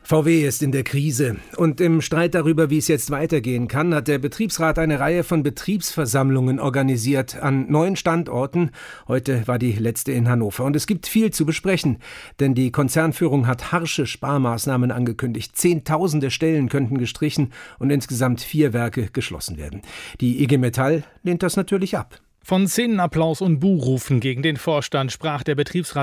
VW ist in der Krise und im Streit darüber, wie es jetzt weitergehen kann, hat der Betriebsrat eine Reihe von Betriebsversammlungen organisiert an 9 Standorten. Heute war die letzte in Hannover und es gibt viel zu besprechen, denn die Konzernführung hat harsche Sparmaßnahmen angekündigt. Zehntausende Stellen könnten gestrichen und insgesamt 4 Werke geschlossen werden. Die IG Metall lehnt das natürlich ab. Von Szenenapplaus und Buhrufen gegen den Vorstand sprach der Betriebsrat